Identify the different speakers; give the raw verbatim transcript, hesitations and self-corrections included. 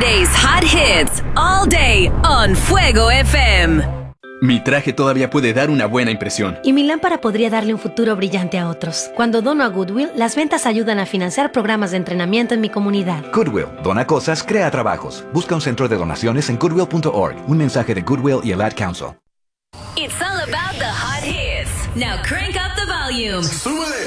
Speaker 1: Today's hot hits all day on Fuego F M.
Speaker 2: Mi traje todavía puede dar una buena impresión.
Speaker 3: Y mi lámpara podría darle un futuro brillante a otros. Cuando dono a Goodwill, las ventas ayudan a financiar programas de entrenamiento en mi comunidad.
Speaker 4: Goodwill. Dona cosas, crea trabajos. Busca un centro de donaciones en goodwill punto org. Un mensaje de Goodwill y el Ad Council.
Speaker 1: It's all about the hot hits. Now crank up the volume.
Speaker 5: ¡Súbele!